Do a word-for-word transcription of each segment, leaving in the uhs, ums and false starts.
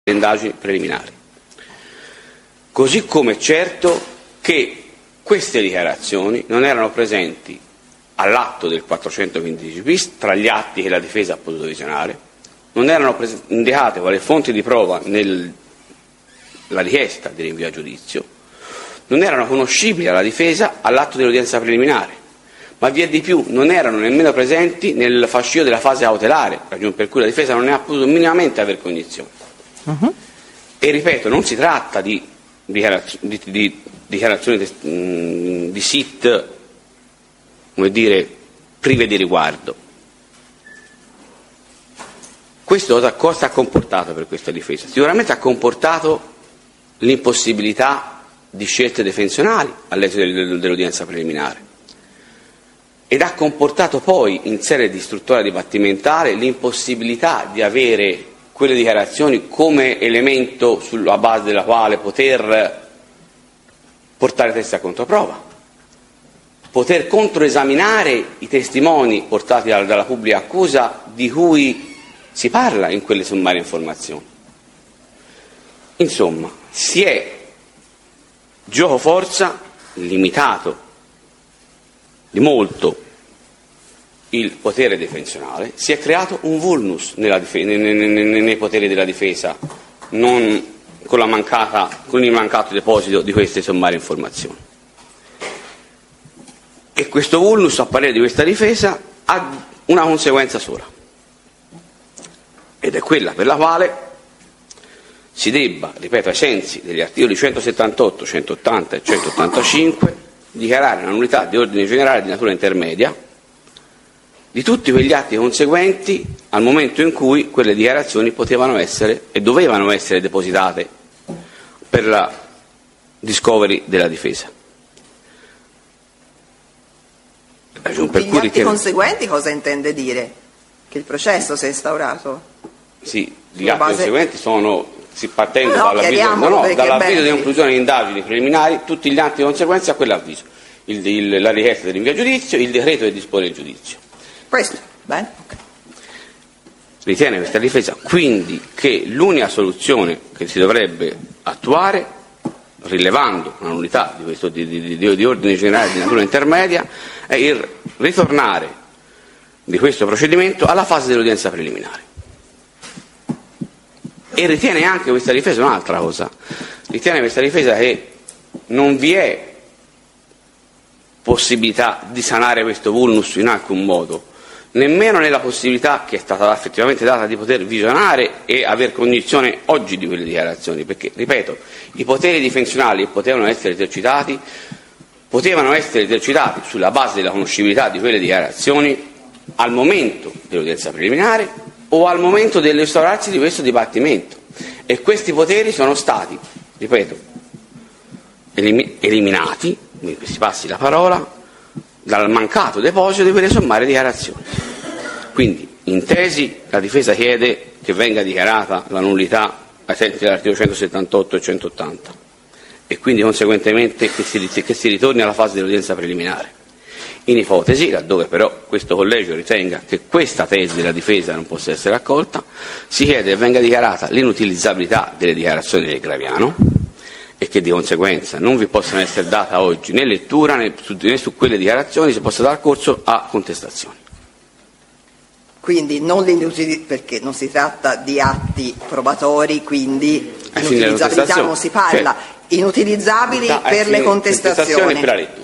indagini preliminari. Così come è certo che queste dichiarazioni non erano presenti all'atto del quattrocentoquindici bis tra gli atti che la difesa ha potuto visionare, non erano indicate quale fonte di prova nella richiesta di rinvio a giudizio, non erano conoscibili alla difesa all'atto dell'udienza preliminare, ma vi è di più, non erano nemmeno presenti nel fascio della fase cautelare, ragione per cui la difesa non ne ha potuto minimamente aver cognizione. Uh-huh. E ripeto, non si tratta di dichiarazio- di, di, dichiarazioni di, di S I T, come dire, prive di riguardo. Questo cosa ha comportato per questa difesa? Sicuramente ha comportato l'impossibilità di scelte defensionali all'esito dell'udienza preliminare ed ha comportato poi in sede di istruttoria dibattimentale l'impossibilità di avere quelle dichiarazioni come elemento sulla base della quale poter portare testi a controprova, poter controesaminare i testimoni portati dalla, dalla pubblica accusa di cui si parla in quelle sommarie informazioni. Insomma, si è gioco forza limitato di molto il potere defensionale, si è creato un vulnus nella dife- nei, nei, nei, nei poteri della difesa, non con, la mancata, con il mancato deposito di queste sommarie informazioni. E questo vulnus, a parere di questa difesa, ha una conseguenza sola, ed è quella per la quale si debba, ripeto, ai sensi degli articoli centosettantotto, centottanta e centottantacinque, dichiarare una nullità di ordine generale di natura intermedia di tutti quegli atti conseguenti al momento in cui quelle dichiarazioni potevano essere e dovevano essere depositate per la discovery della difesa. Per gli cui atti ritiene... conseguenti cosa intende dire? Che il processo si è instaurato? Sì, gli atti base... conseguenti sono, si partendo no, dall'avviso, no, no, dall'avviso di conclusione di indagini preliminari, tutti gli atti conseguenti a quell'avviso, il, il, la richiesta di rinvio a giudizio, il decreto di disporre il giudizio. Questo, bene. Okay. Ritiene questa difesa quindi che l'unica soluzione che si dovrebbe attuare, rilevando una nullità di, questo, di, di, di, di ordine generale di natura intermedia, è il ritornare di questo procedimento alla fase dell'udienza preliminare. E ritiene anche questa difesa un'altra cosa, ritiene questa difesa che non vi è possibilità di sanare questo vulnus in alcun modo, nemmeno nella possibilità che è stata effettivamente data di poter visionare e aver cognizione oggi di quelle dichiarazioni, perché, ripeto, i poteri difensionali che potevano essere esercitati potevano essere esercitati sulla base della conoscibilità di quelle dichiarazioni al momento dell'udienza preliminare o al momento dell'instaurarsi di questo dibattimento, e questi poteri sono stati, ripeto, elim- eliminati, mi si passi la parola, dal mancato deposito di quelle sommarie dichiarazioni. Quindi, in tesi, la difesa chiede che venga dichiarata la nullità ai sensi dell'articolo centosettantotto e centottanta e quindi conseguentemente che si, che si ritorni alla fase dell'udienza preliminare. In ipotesi, laddove però questo collegio ritenga che questa tesi della difesa non possa essere accolta, si chiede che venga dichiarata l'inutilizzabilità delle dichiarazioni del Graviano e che di conseguenza non vi possano essere data oggi né lettura né su, né su quelle dichiarazioni si possa dar corso a contestazioni. Quindi non perché non si tratta di atti probatori, quindi ai inutilizzabilità non si parla, cioè, inutilizzabili per le contestazioni. contestazioni per la lettura.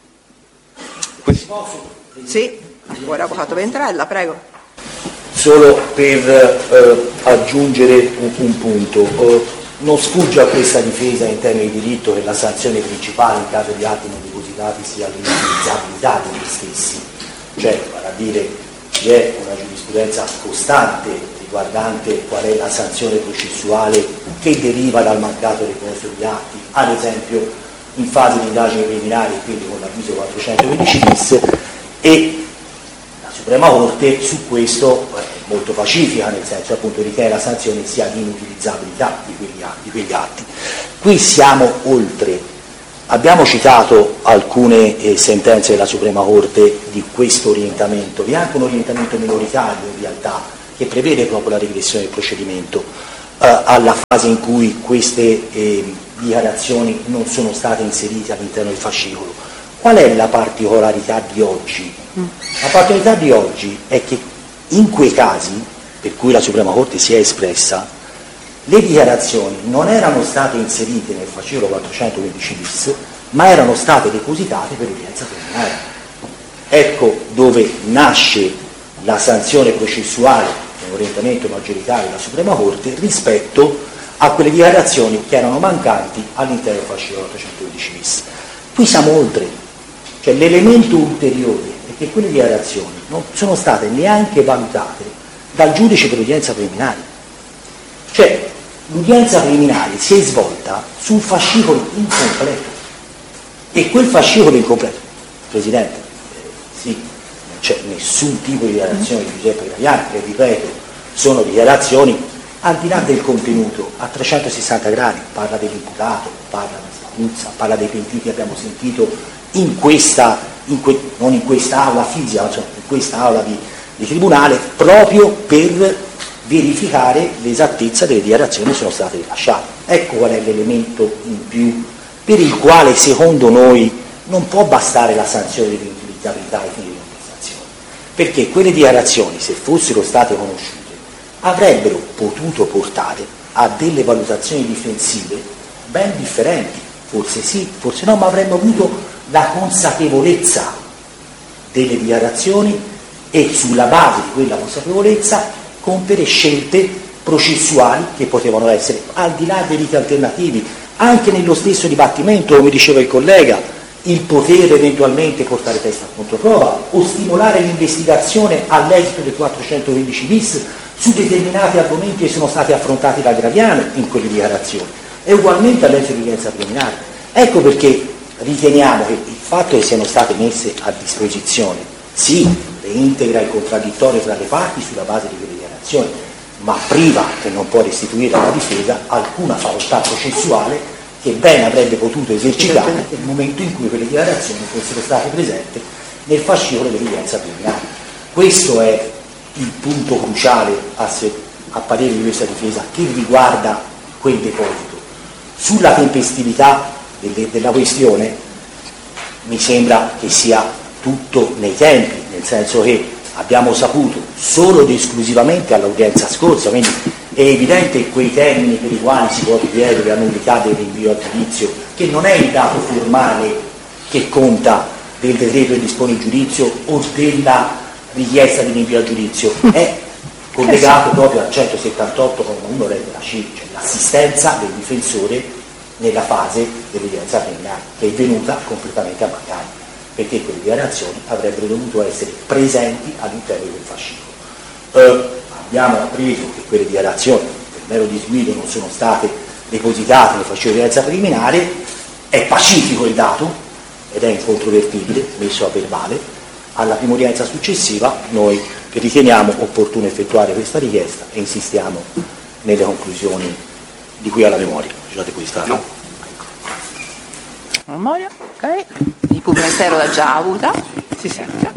Questo. Sì, ora avvocato Ventrella, prego. Solo per eh, aggiungere un, un punto. Eh, Non sfugge a questa difesa in termini di diritto che la sanzione principale in caso di atti non depositati sia l'inutilizzabilità degli stessi, cioè vale a dire vi è una giurisprudenza costante riguardante qual è la sanzione processuale che deriva dal mancato deposito di atti, ad esempio in fase di indagini preliminari, quindi con l'avviso quattrocentoquindici bis, e la Suprema Corte su questo è molto pacifica, nel senso appunto ritiene la sanzione sia di inutilizzabilità di quegli atti, di quegli atti. Qui siamo oltre, abbiamo citato alcune eh, sentenze della Suprema Corte di questo orientamento, vi è anche un orientamento minoritario in realtà che prevede proprio la regressione del procedimento, alla fase in cui queste eh, dichiarazioni non sono state inserite all'interno del fascicolo. Qual è la particolarità di oggi? Mm. La particolarità di oggi è che in quei casi, per cui la Suprema Corte si è espressa, le dichiarazioni non erano state inserite nel fascicolo quattrocentoquindici bis, ma erano state depositate per l'udienza preliminare. Ecco dove nasce la sanzione processuale, un orientamento maggioritario della Suprema Corte, rispetto a quelle dichiarazioni che erano mancanti all'interno del fascicolo quattrocentoquindici bis. Qui siamo oltre, cioè l'elemento ulteriore è che quelle dichiarazioni non sono state neanche valutate dal giudice per l'udienza preliminare. Cioè l'udienza preliminare si è svolta su un fascicolo incompleto e quel fascicolo incompleto, Presidente, eh, sì, non c'è nessun tipo di dichiarazione di Giuseppe Graviani, che ripeto, sono dichiarazioni al di là del contenuto, a trecentosessanta gradi, parla dell'imputato, parla di Spaguzza, parla dei pentiti che abbiamo sentito in questa, in que, non in questa aula fisica, ma cioè in questa aula di, di tribunale, proprio per verificare l'esattezza delle dichiarazioni che sono state rilasciate. Ecco qual è l'elemento in più per il quale secondo noi non può bastare la sanzione dell'inutilizzabilità ai fini di contestazione, perché quelle dichiarazioni, se fossero state conosciute, avrebbero potuto portare a delle valutazioni difensive ben differenti, forse sì, forse no, ma avremmo avuto la consapevolezza delle dichiarazioni e sulla base di quella consapevolezza compiere scelte processuali che potevano essere, al di là dei riti alternativi, anche nello stesso dibattimento, come diceva il collega, il poter eventualmente portare testa a controprova o stimolare l'investigazione all'esito del quattrocentoquindici bis su determinati argomenti che sono stati affrontati da Graviano in quelle dichiarazioni e ugualmente all'esito dell'udienza preliminare. Ecco perché riteniamo che il fatto che siano state messe a disposizione, sì, reintegra il contraddittorio tra le parti sulla base di quelle dichiarazioni, ma priva, che non può restituire alla difesa, alcuna facoltà processuale che ben avrebbe potuto esercitare nel momento in cui quelle dichiarazioni fossero state presenti nel fascicolo dell'udienza preliminare. Questo è il punto cruciale a, se, a parere di questa difesa che riguarda quel deposito. Sulla tempestività delle, della questione mi sembra che sia tutto nei tempi, nel senso che abbiamo saputo solo ed esclusivamente all'udienza scorsa, quindi è evidente quei termini per i quali si può richiedere la nullità del rinvio a giudizio, che non è il dato formale che conta del decreto che dispone il giudizio o della richiesta di rinvio a giudizio, è collegato proprio al centosettantotto comma uno lettera C, cioè l'assistenza del difensore nella fase dell'udienza preliminare, che è venuta completamente a mancare, perché quelle dichiarazioni avrebbero dovuto essere presenti all'interno del fascicolo. Eh, abbiamo appreso che quelle dichiarazioni per mero disguido non sono state depositate nel fascicolo di udienza preliminare, è pacifico il dato ed è incontrovertibile, messo a verbale. Alla prima udienza successiva noi riteniamo opportuno effettuare questa richiesta e insistiamo nelle conclusioni di cui alla memoria. Scusate questa. No. Memoria, ok. Il pubblico ministero l'ha già avuta. Si sente.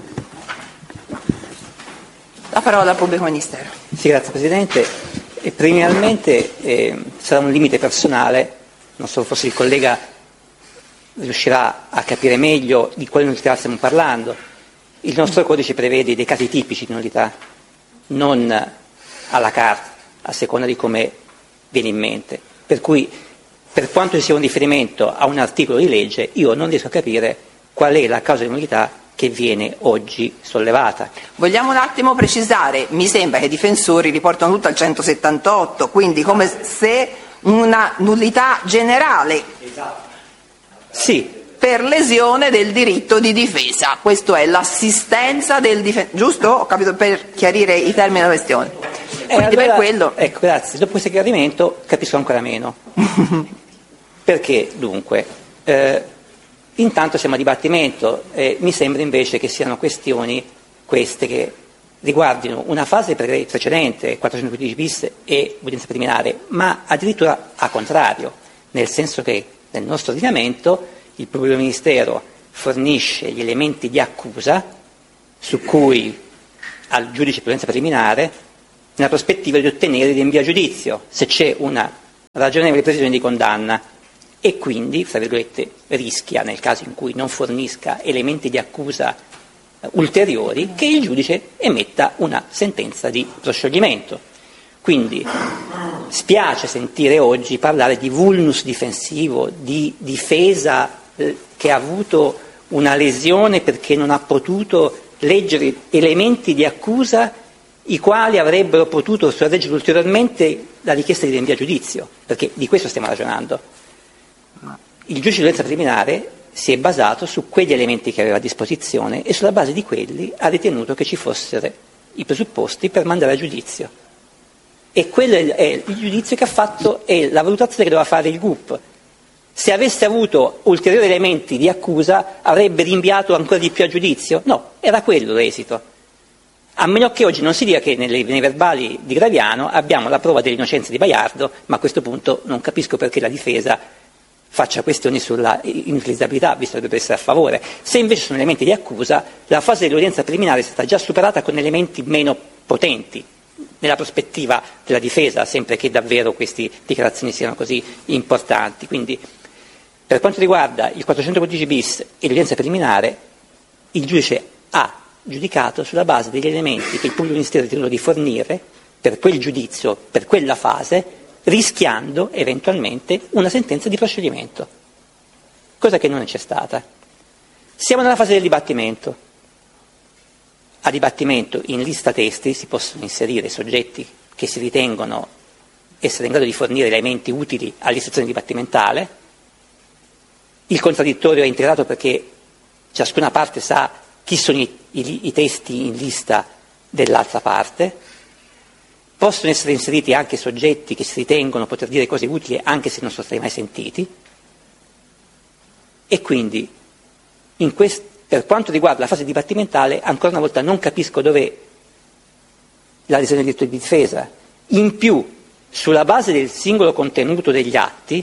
La parola al pubblico ministero. Sì, grazie Presidente. E preliminarmente eh, sarà un limite personale, non so, forse il collega riuscirà a capire meglio di quale nullità stiamo parlando. Il nostro codice prevede dei casi tipici di nullità, non alla carta, a seconda di come viene in mente. Per cui, per quanto ci sia un riferimento a un articolo di legge, io non riesco a capire qual è la causa di nullità che viene oggi sollevata. Vogliamo un attimo precisare, mi sembra che i difensori riportano tutto al centosettantotto, quindi come se una nullità generale. Esatto. Sì. Per lesione del diritto di difesa, questo è l'assistenza del difensore, giusto? Ho capito, per chiarire i termini della questione. Eh, Quindi allora, per quello. Ecco, grazie. Dopo questo chiarimento capisco ancora meno. Perché dunque? Eh, intanto siamo a dibattimento e mi sembra invece che siano questioni queste che riguardino una fase pre- precedente, quattrocentoquindici bis e udienza preliminare, ma addirittura a contrario, nel senso che nel nostro ordinamento il pubblico ministero fornisce gli elementi di accusa su cui al giudice per udienza preliminare nella prospettiva di ottenere rinvio a giudizio, se c'è una ragionevole previsione di condanna, e quindi, fra virgolette, rischia, nel caso in cui non fornisca elementi di accusa ulteriori, che il giudice emetta una sentenza di proscioglimento. Quindi spiace sentire oggi parlare di vulnus difensivo, di difesa eh, che ha avuto una lesione perché non ha potuto leggere elementi di accusa i quali avrebbero potuto sorreggere ulteriormente la richiesta di rinvio a giudizio, perché di questo stiamo ragionando. Il giudice di udienza preliminare si è basato su quegli elementi che aveva a disposizione e sulla base di quelli ha ritenuto che ci fossero i presupposti per mandare a giudizio. E quello è il giudizio che ha fatto, è la valutazione che doveva fare il G U P. Se avesse avuto ulteriori elementi di accusa avrebbe rinviato ancora di più a giudizio? No, era quello l'esito. A meno che oggi non si dica che nei, nei verbali di Graviano abbiamo la prova dell'innocenza di Baiardo, ma a questo punto non capisco perché la difesa faccia questioni sulla inutilizzabilità, visto che dovrebbe essere a favore. Se invece sono elementi di accusa, la fase dell'udienza preliminare è stata già superata con elementi meno potenti, nella prospettiva della difesa, sempre che davvero queste dichiarazioni siano così importanti. Quindi, per quanto riguarda il quattrocentoquindici bis e l'udienza preliminare, il giudice ha giudicato sulla base degli elementi che il pubblico ministero ha ritenuto di fornire per quel giudizio, per quella fase, rischiando eventualmente una sentenza di proscioglimento, cosa che non c'è stata. Siamo nella fase del dibattimento. A dibattimento in lista testi si possono inserire soggetti che si ritengono essere in grado di fornire elementi utili all'istruzione dibattimentale. Il contraddittorio è integrato perché ciascuna parte sa chi sono i, i, i testi in lista dell'altra parte. Possono essere inseriti anche soggetti che si ritengono poter dire cose utili anche se non sono stati mai sentiti. E quindi, in quest- per quanto riguarda la fase dibattimentale, ancora una volta non capisco dove la lesione del diritto di difesa. In più, sulla base del singolo contenuto degli atti,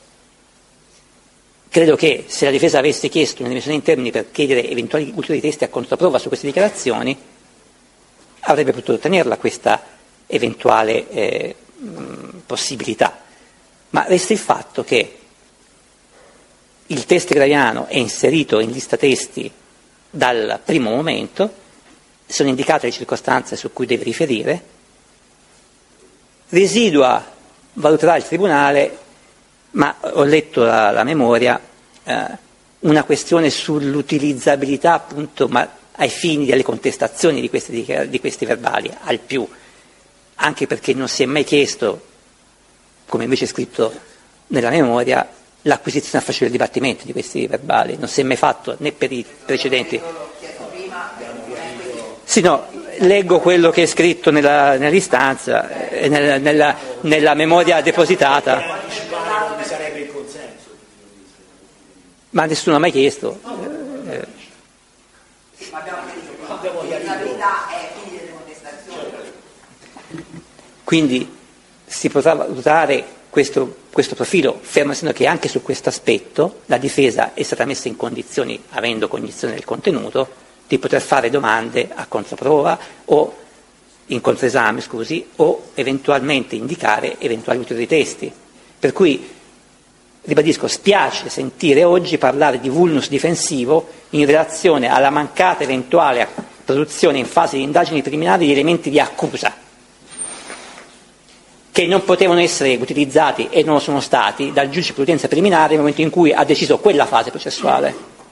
credo che se la difesa avesse chiesto una revisione in termini per chiedere eventuali ulteriori testi a controprova su queste dichiarazioni, avrebbe potuto ottenerla questa eventuale eh, mh, possibilità. Ma resta il fatto che il test Graviano è inserito in lista testi dal primo momento, sono indicate le circostanze su cui deve riferire, residua, valuterà il Tribunale, ma ho letto la, la memoria, eh, una questione sull'utilizzabilità appunto ma ai fini delle contestazioni di questi, di questi verbali, al più, anche perché non si è mai chiesto, come invece è scritto nella memoria, l'acquisizione a facile del dibattimento di questi verbali, non si è mai fatto né per i precedenti. Sì, no, leggo quello che è scritto nella, nell'istanza, eh, nella, nella, nella memoria depositata. Ma nessuno ha mai chiesto. Eh, quindi si potrà valutare questo, questo profilo, fermo essendo che anche su questo aspetto la difesa è stata messa in condizioni, avendo cognizione del contenuto, di poter fare domande a controprova o in controesame, scusi, o eventualmente indicare eventuali ulteriori testi. Per cui, ribadisco, spiace sentire oggi parlare di vulnus difensivo in relazione alla mancata eventuale produzione in fase di indagini preliminari di elementi di accusa che non potevano essere utilizzati e non sono stati dal giudice per l'udienza preliminare nel momento in cui ha deciso quella fase processuale.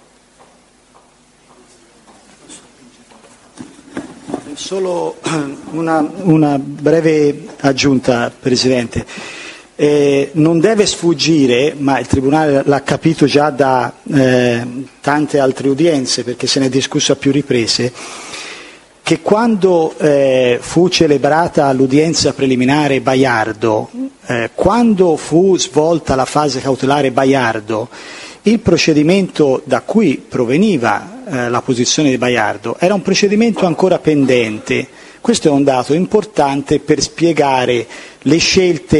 Solo una, una breve aggiunta, Presidente. Eh, non deve sfuggire, ma il Tribunale l'ha capito già da eh, tante altre udienze, perché se ne è discusso a più riprese, che quando eh, fu celebrata l'udienza preliminare Baiardo, eh, quando fu svolta la fase cautelare Baiardo, il procedimento da cui proveniva eh, la posizione di Baiardo era un procedimento ancora pendente. Questo è un dato importante per spiegare le scelte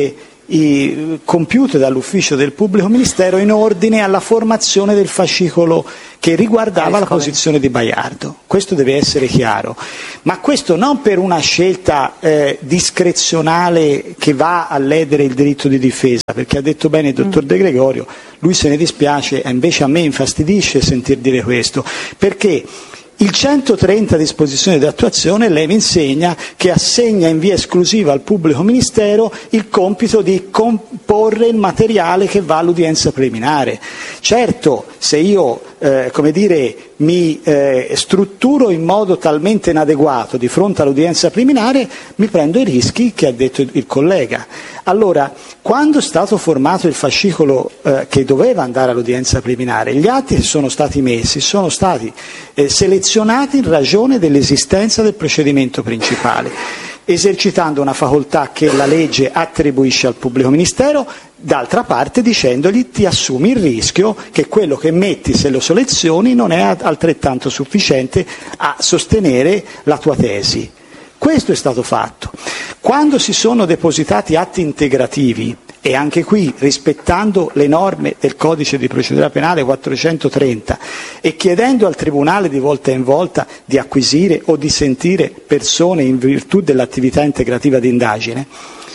i, compiute dall'ufficio del pubblico ministero in ordine alla formazione del fascicolo che riguardava la posizione di Baiardo. Questo deve essere chiaro, ma questo non per una scelta eh, discrezionale che va a ledere il diritto di difesa, perché ha detto bene il dottor De Gregorio, lui se ne dispiace e invece a me infastidisce sentir dire questo, perché il centotrenta disposizioni di attuazione lei mi insegna che assegna in via esclusiva al pubblico ministero il compito di comporre il materiale che va all'udienza preliminare. Certo, se io eh, come dire, mi eh, strutturo in modo talmente inadeguato di fronte all'udienza preliminare, mi prendo i rischi che ha detto il, il collega. Allora, quando è stato formato il fascicolo eh, che doveva andare all'udienza preliminare, gli atti che sono stati messi sono stati eh, selezionati in ragione dell'esistenza del procedimento principale, esercitando una facoltà che la legge attribuisce al pubblico ministero, d'altra parte dicendogli ti assumi il rischio che quello che metti se lo selezioni non è altrettanto sufficiente a sostenere la tua tesi. Questo è stato fatto. Quando si sono depositati atti integrativi, e anche qui rispettando le norme del codice di procedura penale quattrocentotrenta e chiedendo al Tribunale di volta in volta di acquisire o di sentire persone in virtù dell'attività integrativa di indagine,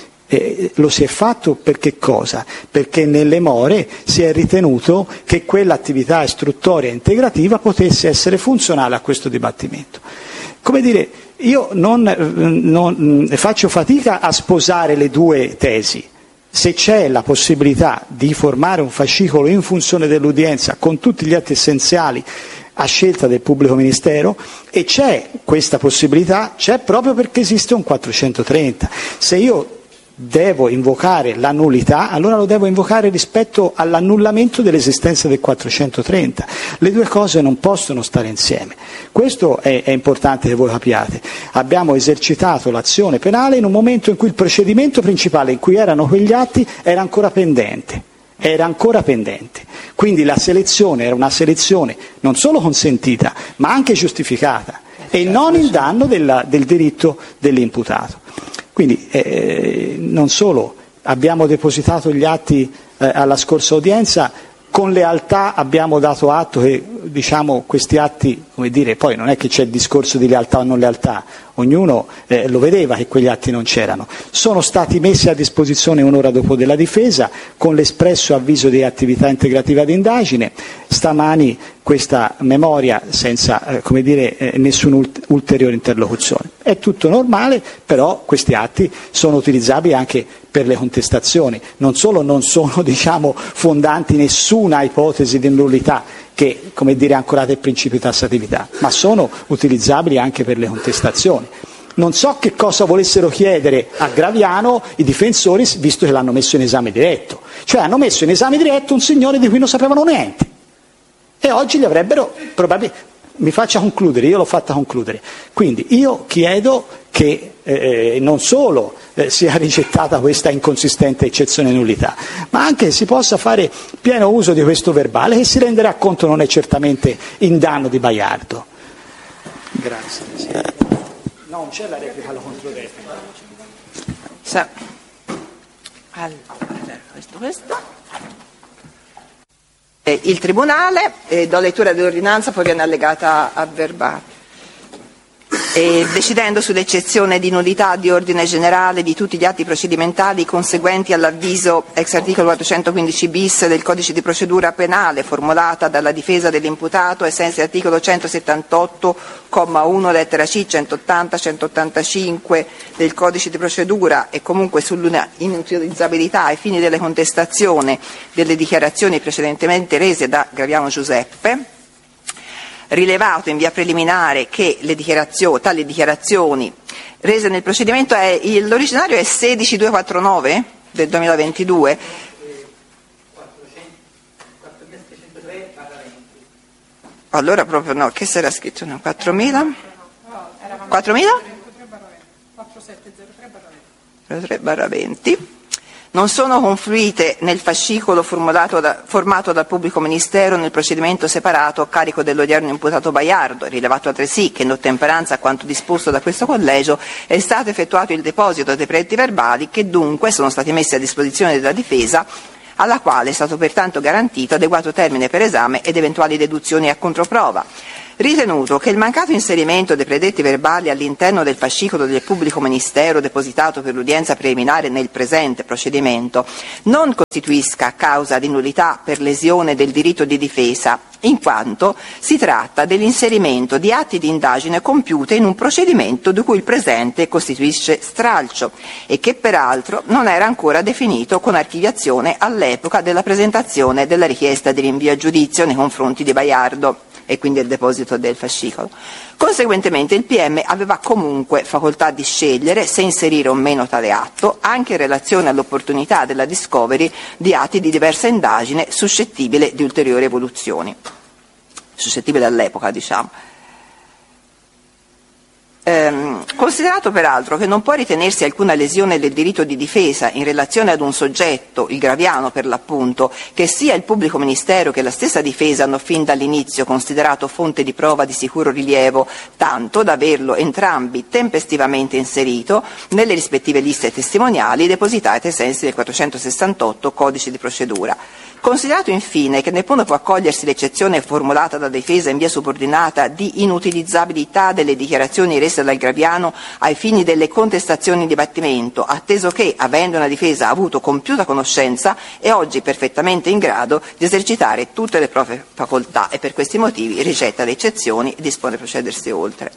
eh, lo si è fatto per che cosa? Perché nelle more si è ritenuto che quell'attività istruttoria integrativa potesse essere funzionale a questo dibattimento. Come dire, io non, non faccio fatica a sposare le due tesi. Se c'è la possibilità di formare un fascicolo in funzione dell'udienza con tutti gli atti essenziali a scelta del pubblico ministero, e c'è questa possibilità, c'è proprio perché esiste un quattrocentotrenta. Se io devo invocare la nullità, allora lo devo invocare rispetto all'annullamento dell'esistenza del quattrocentotrenta. Le due cose non possono stare insieme. Questo è, è importante che voi capiate. Abbiamo esercitato l'azione penale in un momento in cui il procedimento principale in cui erano quegli atti era ancora pendente. Era ancora pendente. Quindi la selezione era una selezione non solo consentita, ma anche giustificata, e non in danno della, del diritto dell'imputato. Quindi eh, non solo abbiamo depositato gli atti eh, alla scorsa udienza, con lealtà abbiamo dato atto che, diciamo, questi atti, come dire, poi non è che c'è il discorso di lealtà o non lealtà, ognuno eh, lo vedeva che quegli atti non c'erano, sono stati messi a disposizione un'ora dopo della difesa con l'espresso avviso di attività integrativa di indagine, stamani questa memoria senza eh, come dire, eh, nessuna ult- ulteriore interlocuzione. È tutto normale, però questi atti sono utilizzabili anche per le contestazioni, non solo non sono, diciamo, fondanti nessuna ipotesi di nullità che, come dire, è ancorata al principio di tassatività, ma sono utilizzabili anche per le contestazioni. Non so che cosa volessero chiedere a Graviano i difensori, visto che l'hanno messo in esame diretto. Cioè hanno messo in esame diretto un signore di cui non sapevano niente. E oggi gli avrebbero probabilmente... Mi faccia concludere, io l'ho fatta concludere. Quindi io chiedo che eh, non solo eh, sia rigettata questa inconsistente eccezione nullità, ma anche che si possa fare pieno uso di questo verbale, che si renderà conto non è certamente in danno di Baiardo. Grazie. No, non c'è la replica alla controreplica. Sì. Allora, questo, questo. Eh, il Tribunale, eh, do lettura dell'ordinanza, poi viene allegata a verbale. E decidendo sull'eccezione di nullità di ordine generale di tutti gli atti procedimentali conseguenti all'avviso ex articolo quattrocentoquindici bis del codice di procedura penale formulata dalla difesa dell'imputato ai sensi dell'articolo centosettantotto comma uno lettera C, centottanta centottantacinque del codice di procedura e comunque sull'inutilizzabilità ai fini delle contestazioni delle dichiarazioni precedentemente rese da Graviano Giuseppe, rilevato in via preliminare che le dichiarazioni, tali dichiarazioni rese nel procedimento, è, l'originario è sedici mille duecentoquarantanove del duemilaventidue, allora proprio no, che sarà scritto? No, quattromila? quattromila? quattrosettecentotrentasette barra venti. non sono confluite nel fascicolo formulato da, formato dal pubblico ministero nel procedimento separato a carico dell'odierno imputato Baiardo. È rilevato altresì che in ottemperanza a quanto disposto da questo collegio è stato effettuato il deposito dei predetti verbali, che dunque sono stati messi a disposizione della difesa, alla quale è stato pertanto garantito adeguato termine per esame ed eventuali deduzioni a controprova. Ritenuto che il mancato inserimento dei predetti verbali all'interno del fascicolo del pubblico ministero depositato per l'udienza preliminare nel presente procedimento non costituisca causa di nullità per lesione del diritto di difesa, in quanto si tratta dell'inserimento di atti di indagine compiute in un procedimento di cui il presente costituisce stralcio e che peraltro non era ancora definito con archiviazione all'epoca della presentazione della richiesta di rinvio a giudizio nei confronti di Baiardo e quindi il deposito del fascicolo. Conseguentemente il P M aveva comunque facoltà di scegliere se inserire o meno tale atto, anche in relazione all'opportunità della discovery di atti di diversa indagine suscettibile di ulteriori evoluzioni, suscettibile all'epoca, diciamo. Ehm, considerato peraltro che non può ritenersi alcuna lesione del diritto di difesa in relazione ad un soggetto, il Graviano per l'appunto, che sia il pubblico ministero che la stessa difesa hanno fin dall'inizio considerato fonte di prova di sicuro rilievo, tanto da averlo entrambi tempestivamente inserito nelle rispettive liste testimoniali depositate ai sensi del quattrocentosessantotto Codice di procedura. Considerato infine che neppure può accogliersi l'eccezione formulata da difesa in via subordinata di inutilizzabilità delle dichiarazioni rese dal Graviano ai fini delle contestazioni in dibattimento, atteso che, avendo una difesa avuto compiuta conoscenza, è oggi perfettamente in grado di esercitare tutte le proprie facoltà e per questi motivi rigetta le eccezioni e dispone di procedersi oltre.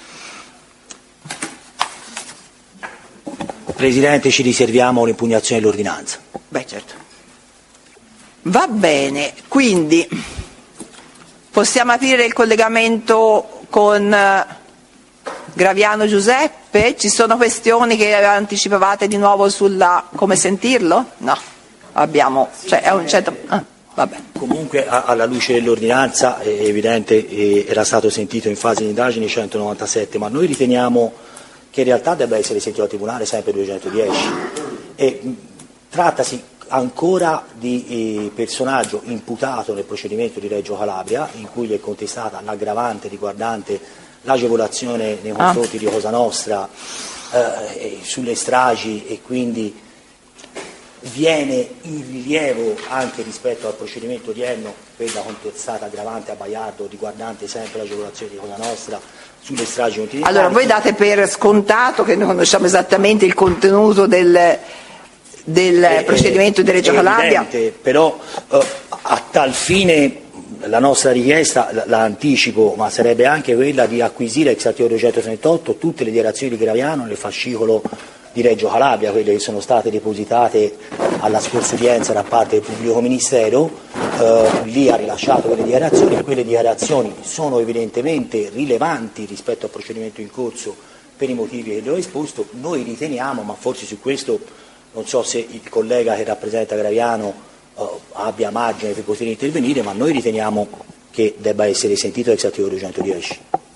Presidente, ci riserviamo l'impugnazione dell'ordinanza. Beh, certo. Va bene, quindi possiamo aprire il collegamento con Graviano Giuseppe? Ci sono questioni che anticipavate di nuovo sulla come sentirlo? No, abbiamo, cioè è un certo... Ah, vabbè. Comunque alla luce dell'ordinanza è evidente, eh, era stato sentito in fase di indagine centonovantasette, ma noi riteniamo che in realtà debba essere sentito al Tribunale sempre duecentodieci. E, mh, trattasi ancora di eh, personaggio imputato nel procedimento di Reggio Calabria, in cui gli è contestata l'aggravante riguardante l'agevolazione nei confronti ah. di Cosa Nostra eh, sulle stragi, e quindi viene in rilievo anche rispetto al procedimento odierno quella contestata aggravante a Baiardo riguardante sempre l'agevolazione di Cosa Nostra sulle stragi continentali. Allora voi date per scontato che noi conosciamo esattamente il contenuto del del eh, procedimento di Reggio Calabria? Evidente, però eh, a tal fine la nostra richiesta, la, la anticipo, ma sarebbe anche quella di acquisire ex articolo duecentotrentotto tutte le dichiarazioni di Graviano nel fascicolo di Reggio Calabria, quelle che sono state depositate alla scorsa udienza da parte del pubblico ministero. Eh, lì ha rilasciato quelle dichiarazioni e quelle dichiarazioni sono evidentemente rilevanti rispetto al procedimento in corso per i motivi che le ho esposto. Noi riteniamo, ma forse su questo non so se il collega che rappresenta Graviano uh, abbia margine per poter intervenire, ma noi riteniamo che debba essere sentito ex articolo duecentodieci.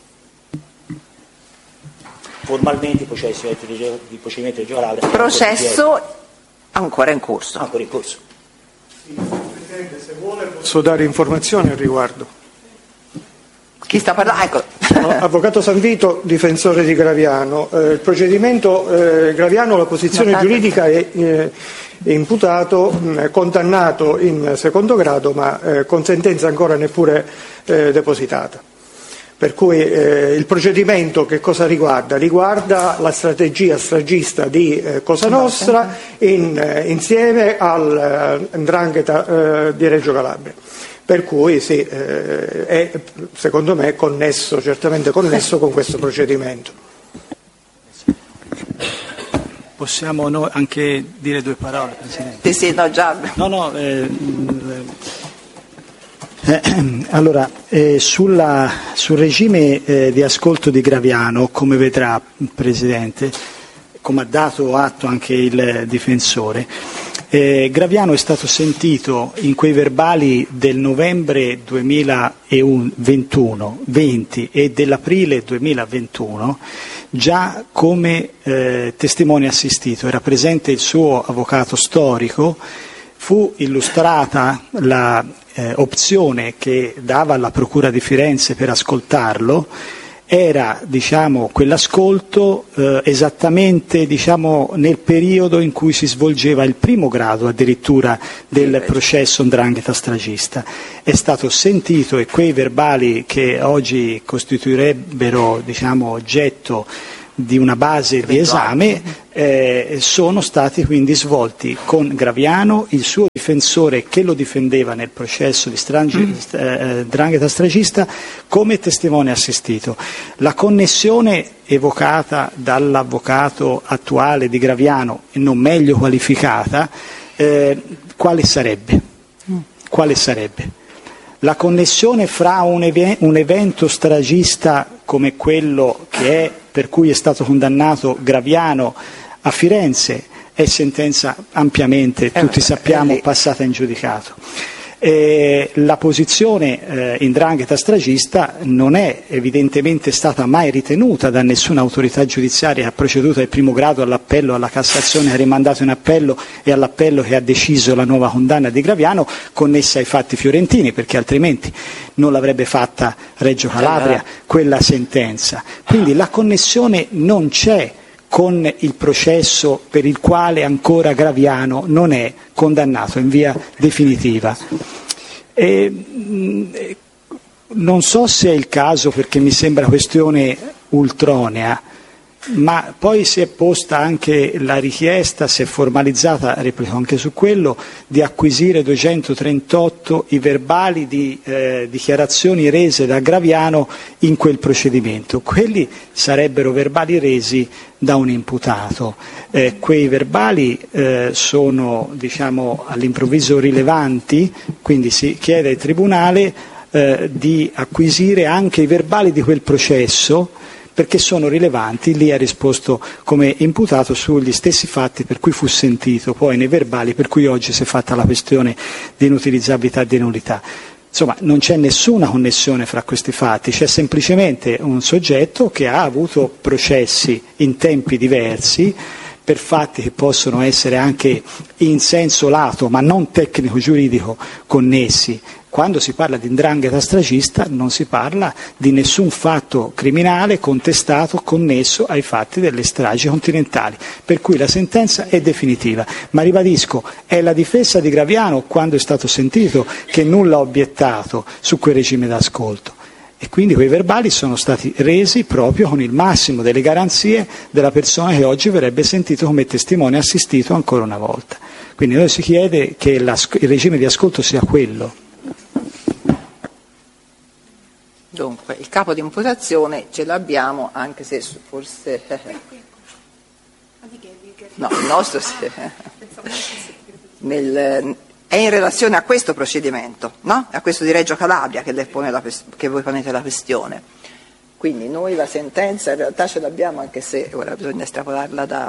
Formalmente il procedimento di procedimento di Calabria processo ancora in corso. Ancora in corso. Presidente, se vuole posso dare informazioni al riguardo. Chi sta parlando? Ecco. Avvocato Sanvito, difensore di Graviano. Eh, il procedimento eh, Graviano, la posizione Notate. giuridica è, eh, è imputato, mh, condannato in secondo grado, ma eh, con sentenza ancora neppure eh, depositata. Per cui eh, il procedimento che cosa riguarda? Riguarda la strategia stragista di eh, Cosa Nostra in, eh, insieme al eh, 'ndrangheta eh, di Reggio Calabria. Per cui sì, eh, è secondo me connesso, certamente connesso con questo procedimento. Possiamo noi anche dire due parole, Presidente? Sì, sì, no, già. No, no, eh, eh, allora, eh, sulla, sul regime eh, di ascolto di Graviano, come vedrà, Presidente, come ha dato atto anche il difensore, Eh, Graviano è stato sentito in quei verbali del novembre duemilaventuno venti e dell'aprile duemilaventuno già come eh, testimone assistito. Era presente il suo avvocato storico, fu illustrata la eh, opzione che dava alla Procura di Firenze per ascoltarlo. Era, diciamo, quell'ascolto eh, esattamente, diciamo, nel periodo in cui si svolgeva il primo grado addirittura del processo 'ndrangheta stragista. È stato sentito e quei verbali che oggi costituirebbero, diciamo, oggetto di una base di esame eh, sono stati quindi svolti con Graviano, il suo difensore che lo difendeva nel processo di eh, 'ndrangheta stragista, come testimone assistito. La connessione evocata dall'avvocato attuale di Graviano, e non meglio qualificata, eh, quale sarebbe? Quale sarebbe? La connessione fra un, ev- un evento stragista come quello che è per cui è stato condannato Graviano a Firenze è sentenza ampiamente, tutti sappiamo, passata in giudicato. E la posizione eh, 'ndrangheta stragista non è evidentemente stata mai ritenuta da nessuna autorità giudiziaria che ha proceduto al primo grado, all'appello, alla Cassazione che ha rimandato in appello e all'appello che ha deciso la nuova condanna di Graviano, connessa ai fatti fiorentini, perché altrimenti non l'avrebbe fatta Reggio Calabria quella sentenza. Quindi la connessione non c'è con il processo per il quale ancora Graviano non è condannato in via definitiva. E, mh, non so se è il caso, perché mi sembra questione ultronea, ma poi si è posta anche la richiesta, si è formalizzata, replico anche su quello, di acquisire duecentotrentotto i verbali di eh, dichiarazioni rese da Graviano in quel procedimento. Quelli sarebbero verbali resi da un imputato. Eh, quei verbali eh, sono, diciamo, all'improvviso rilevanti, quindi si chiede al Tribunale eh, di acquisire anche i verbali di quel processo, perché sono rilevanti. Lì ha risposto come imputato sugli stessi fatti per cui fu sentito poi nei verbali, per cui oggi si è fatta la questione di inutilizzabilità e di nullità. Insomma, non c'è nessuna connessione fra questi fatti, c'è semplicemente un soggetto che ha avuto processi in tempi diversi per fatti che possono essere anche in senso lato, ma non tecnico-giuridico, connessi. Quando si parla di 'ndrangheta stragista non si parla di nessun fatto criminale contestato connesso ai fatti delle stragi continentali, per cui la sentenza è definitiva. Ma ribadisco, è la difesa di Graviano, quando è stato sentito, che nulla ha obiettato su quel regime d'ascolto. E quindi quei verbali sono stati resi proprio con il massimo delle garanzie della persona che oggi verrebbe sentito come testimone assistito ancora una volta. Quindi noi si chiede che il regime di ascolto sia quello. Dunque, il capo di imputazione ce l'abbiamo, anche se forse... No, il nostro nel, è in relazione a questo procedimento, no? A questo di Reggio Calabria che, lei pone la, che voi ponete la questione. Quindi noi la sentenza in realtà ce l'abbiamo, anche se ora bisogna estrapolarla da...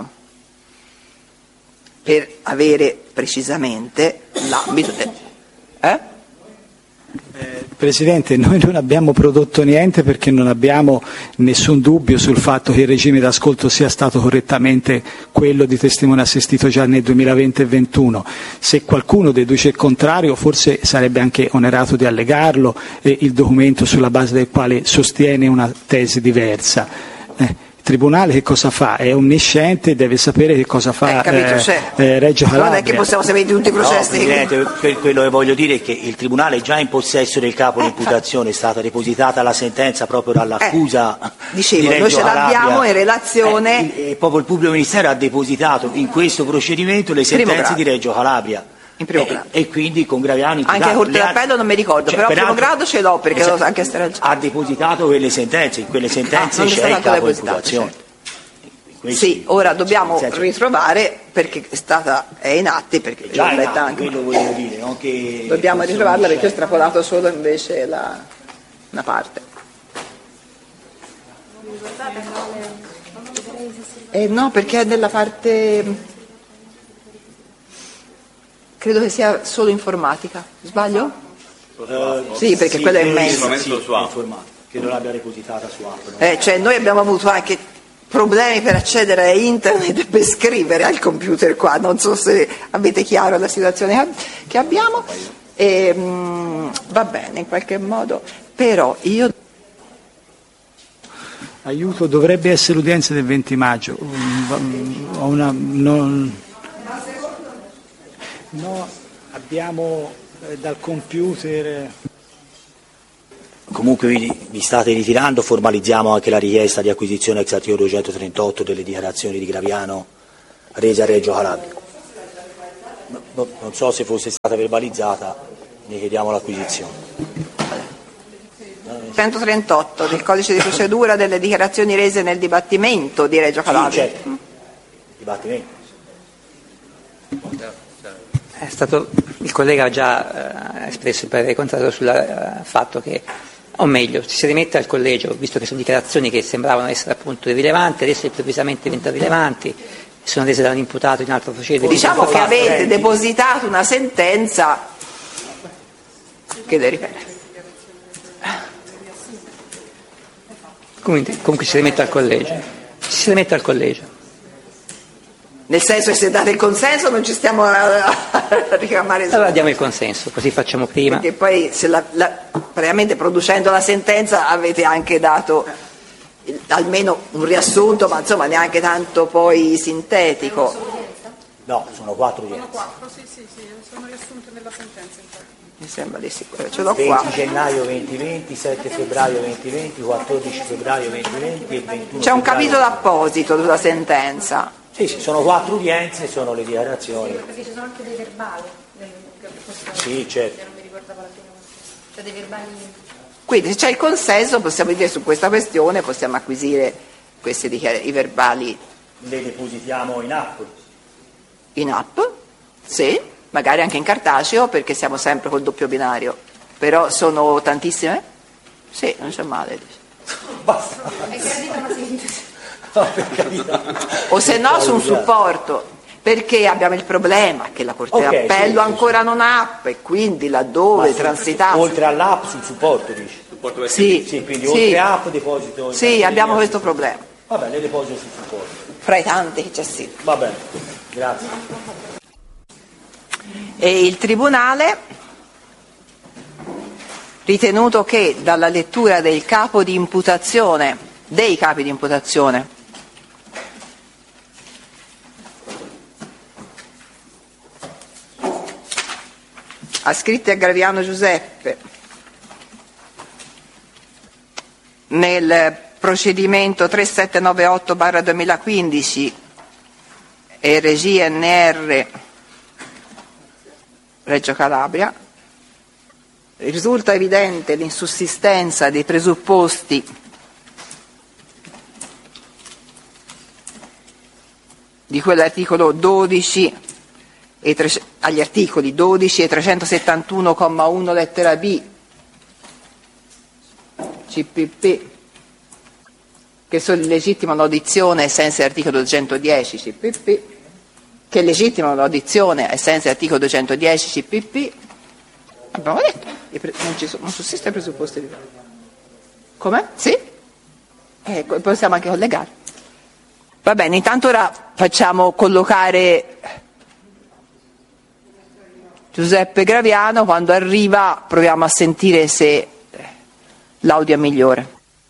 per avere precisamente l'ambito... De... Eh? Presidente, noi non abbiamo prodotto niente perché non abbiamo nessun dubbio sul fatto che il regime d'ascolto sia stato correttamente quello di testimone assistito già nel duemilaventi e ventuno. Se qualcuno deduce il contrario, forse sarebbe anche onerato di allegarlo eh, il documento sulla base del quale sostiene una tesi diversa. Eh. Il Tribunale che cosa fa? È onnisciente, deve sapere che cosa fa eh, capito, eh, cioè, eh, Reggio Calabria. Non è che possiamo sapere di tutti i processi. No, Presidente, quello che voglio dire è che il Tribunale è già in possesso del capo di imputazione, è stata depositata la sentenza proprio dall'accusa eh, dicevo, di Reggio noi ce l'abbiamo Calabria. in relazione... Eh, e proprio il pubblico ministero ha depositato in questo procedimento le sentenze di Reggio Calabria. In primo eh, grado. E quindi con Graviano anche a Corte d'Appello non mi ricordo, cioè, però in primo peraltro, grado ce l'ho perché esatto, anche stare... ha depositato quelle sentenze, in quelle sentenze ah, c'è il capo di imputazione. Certo. Sì, ora dobbiamo senso, ritrovare perché è stata è in atti, perché già in atti, anche, quello volevo dire, non che dobbiamo ritrovarla perché ho estrapolato solo invece la, una parte. Eh, no, perché è nella parte, credo che sia solo informatica, sbaglio? Uh, sì, perché sì, quello è sì, immenso. sì, sì, informatica, che non l'abbia depositata su Apple. Eh, cioè noi abbiamo avuto anche problemi per accedere a internet e per scrivere al computer qua, non so se avete chiaro la situazione che abbiamo, e, mh, va bene in qualche modo, però io... Aiuto, dovrebbe essere l'udienza del venti maggio. Ho una, non, no, abbiamo eh, dal computer... Comunque vi, vi state ritirando, formalizziamo anche la richiesta di acquisizione ex articolo duecentotrentotto delle dichiarazioni di Graviano rese a Reggio Calabria. No, non so se fosse stata verbalizzata, ne chiediamo l'acquisizione. centotrentotto del codice di procedura delle dichiarazioni rese nel dibattimento di Reggio Calabria. Sì, certo. Dibattimento. È stato, il collega ha già eh, espresso il parere contrario sul eh, fatto che, o meglio, ci si rimette al collegio, visto che sono dichiarazioni che sembravano essere appunto irrilevanti, adesso improvvisamente diventano rilevanti, sono rese dall'imputato in altro procedimento. Diciamo che avete depositato una sentenza che le ripeto. Comunque, comunque si rimette al collegio. Ci si rimette al collegio. Nel senso che se date il consenso non ci stiamo a, a ricamare. Allora diamo il consenso, così facciamo prima. Perché poi se la, la, praticamente producendo la sentenza avete anche dato il, almeno un riassunto, ma insomma neanche tanto poi sintetico. No, sono quattro udienze. Sono quattro, sì, sì, sì, sono riassunte nella sentenza. Infatti. Mi sembra di sicuro, ce l'ho qua. venti gennaio duemilaventi, sette febbraio duemilaventi, quattordici febbraio duemilaventi e ventuno. C'è un febbraio capitolo apposito sulla sentenza. Sì, sì, sono quattro udienze, sono le dichiarazioni. Perché ci sono anche dei verbali. Sì, certo. Non mi ricordavo la prima. Cioè dei verbali. Quindi se c'è il consenso possiamo dire su questa questione, possiamo acquisire questi dichiar- i verbali Le depositiamo in app. in app, sì, magari anche in cartaceo perché siamo sempre col doppio binario, però sono tantissime? Sì, non c'è male. Basta. È gradita una sintesi. No, per carità. O se no su un supporto, perché abbiamo il problema che la Corte Okay, d'Appello sì, sì, ancora non ha app e quindi laddove Ma su- transitato... Oltre all'app sul supporto, dici? Sì, Sì, quindi sì, oltre app deposito. in sì, cartellina abbiamo sul- questo problema, Va bene, le deposito sul supporto. fra i tanti che c'è sì. Va bene, grazie. E il Tribunale, ritenuto che dalla lettura del capo di imputazione, dei capi di imputazione, ascritti a Graviano Giuseppe nel procedimento tremilasettecentonovantaotto barra duemilaquindici e regia N R Reggio Calabria, risulta evidente l'insussistenza dei presupposti di quell'articolo dodici e tre, agli articoli dodici e trecentosettantuno comma uno lettera B C P P che legittimano l'audizione ai sensi dell'articolo duecentodieci C P P, che legittimano l'audizione ai sensi dell'articolo duecentodieci C P P, abbiamo detto, non, ci sono, non sussistono i presupposti di... Come? Sì? Eh, possiamo anche collegare. Va bene, intanto ora facciamo collocare Giuseppe Graviano, quando arriva proviamo a sentire se l'audio è migliore.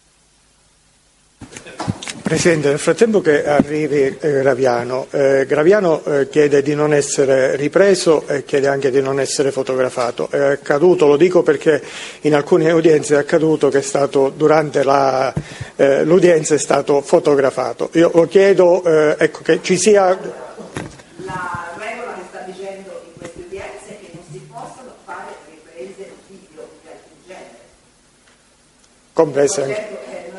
Presidente, nel frattempo che arrivi eh, Graviano, eh, Graviano eh, chiede di non essere ripreso e chiede anche di non essere fotografato. È accaduto, lo dico perché in alcune udienze è accaduto che è stato durante la, eh, l'udienza è stato fotografato. Io lo chiedo eh, ecco, che ci sia... La regola che sta dicendo in queste udienze è che non si possono fare riprese video di alcun genere. Comprese anche.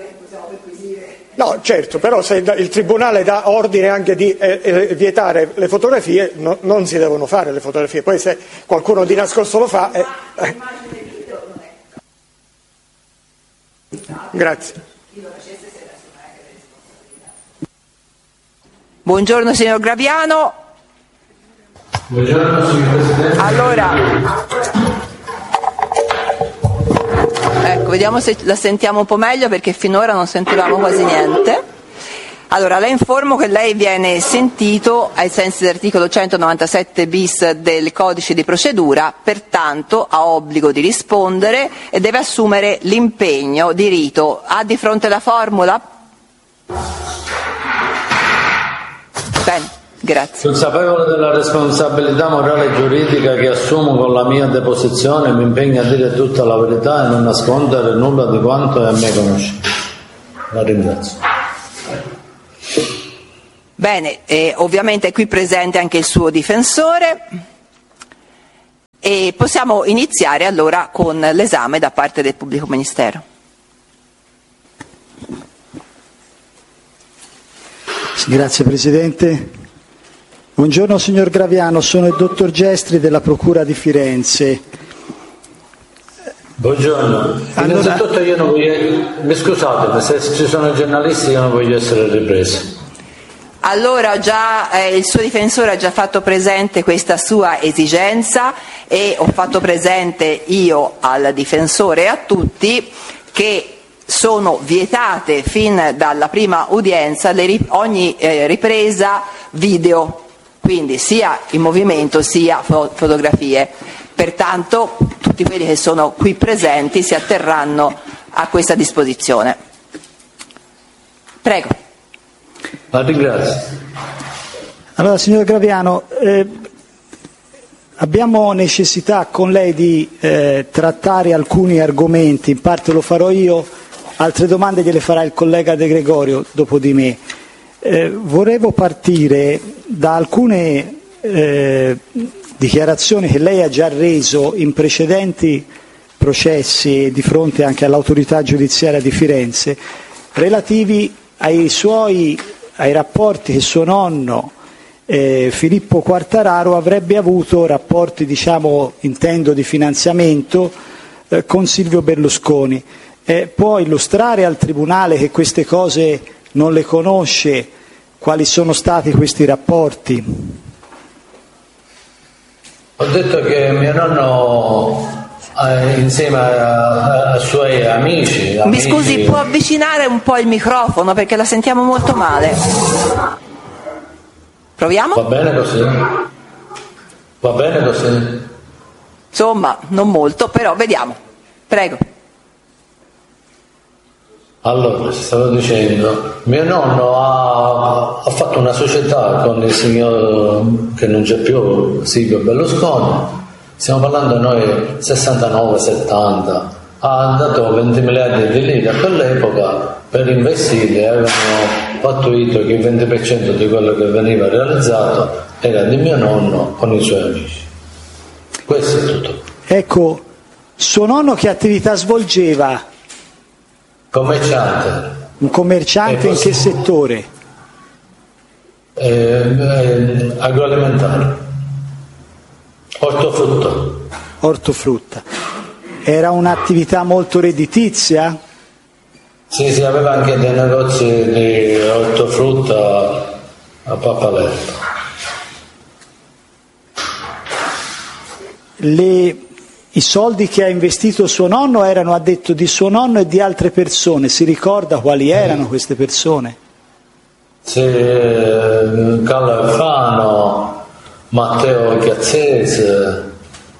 No, certo, però se il Tribunale dà ordine anche di eh, eh, vietare le fotografie, no, non si devono fare le fotografie. Poi se qualcuno di nascosto lo fa... Eh, eh. Grazie. Buongiorno signor Graviano. Buongiorno signor Presidente. Allora, ecco, vediamo se la sentiamo un po' meglio perché finora non sentivamo quasi niente. Allora, la informo che lei viene sentito ai sensi dell'articolo centonovantasette bis del codice di procedura, pertanto ha obbligo di rispondere e deve assumere l'impegno di rito. Ha di fronte la formula? Bene, grazie. Consapevole della responsabilità morale e giuridica che assumo con la mia deposizione, mi impegno a dire tutta la verità e non nascondere nulla di quanto è a me conosciuto. La ringrazio. Bene, eh, ovviamente è qui presente anche il suo difensore e possiamo iniziare allora con l'esame da parte del pubblico ministero. Grazie Presidente. Buongiorno signor Graviano, sono il dottor Gestri della Procura di Firenze. Buongiorno. Allora... Innanzitutto io non voglio... Mi scusate, se ci sono giornalisti io non voglio essere ripreso. Allora già eh, il suo difensore ha già fatto presente questa sua esigenza e ho fatto presente io al difensore e a tutti che sono vietate fin dalla prima udienza le rip- ogni eh, ripresa video, quindi sia in movimento sia fo- fotografie. Pertanto tutti quelli che sono qui presenti si atterranno a questa disposizione. Prego. La ringrazio. Allora, signor Graviano, eh, abbiamo necessità con lei di eh, trattare alcuni argomenti, in parte lo farò io, altre domande gliele farà il collega De Gregorio dopo di me. Eh, volevo partire da alcune eh, dichiarazioni che lei ha già reso in precedenti processi di fronte anche all'autorità giudiziaria di Firenze, relativi ai suoi ai rapporti che suo nonno eh, Filippo Quartararo avrebbe avuto, rapporti diciamo intendo di finanziamento eh, con Silvio Berlusconi. Eh, può illustrare al Tribunale che queste cose non le conosce, quali sono stati questi rapporti? Ho detto che mio nonno eh, insieme ai suoi amici, Mi amici scusi, può avvicinare un po' il microfono perché la sentiamo molto male. Proviamo? Va bene così? Va bene così? Insomma, non molto, però vediamo. Prego. Allora, stavo dicendo, mio nonno ha, ha fatto una società con il signor che non c'è più, Silvio Berlusconi, stiamo parlando noi sessantanove settanta, ha dato venti miliardi di lire a quell'epoca per investire, avevano pattuito che il venti per cento di quello che veniva realizzato era di mio nonno con i suoi amici. Questo è tutto. Ecco, suo nonno che attività svolgeva? Commerciante. Un commerciante in che settore? Eh, eh, agroalimentare. Ortofrutto. Ortofrutta. Era un'attività molto redditizia? Sì, sì, aveva anche dei negozi di ortofrutta a Pappaletto. Le... I soldi che ha investito suo nonno erano a detto di suo nonno e di altre persone. Si ricorda quali erano queste persone? Sì, Carlo Alfano, Matteo Chiazzese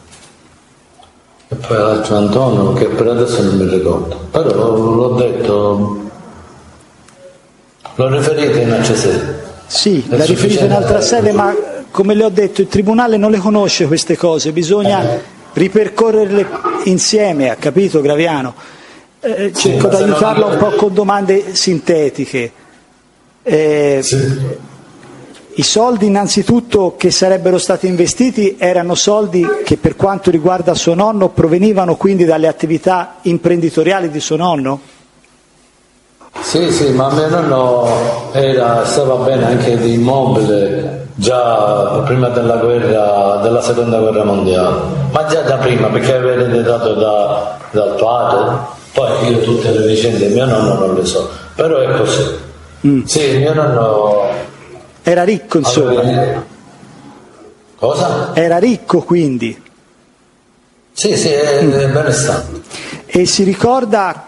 e poi l'altro Antonio che per adesso non mi ricordo. Però l'ho detto, l'ho riferito in altre sedi. Sì, l'ha riferito in altra sede, ma come le ho detto il Tribunale non le conosce queste cose, bisogna ripercorrerle insieme, ha capito Graviano? Eh, cerco sì, di aiutarlo no, un po' con domande sintetiche. Eh, sì. I soldi innanzitutto che sarebbero stati investiti erano soldi che per quanto riguarda suo nonno provenivano quindi dalle attività imprenditoriali di suo nonno? Sì, sì, ma mio nonno era, stava bene anche di immobile già prima della guerra, della seconda guerra mondiale, ma già da prima perché aveva ereditato da, dal padre. Poi io tutte le vicende di mio nonno non le so, però è così. Mm. Sì, mio nonno era ricco, insomma. Aveva... Cosa? Era ricco quindi. Sì, sì, è mm. benestante. E si ricorda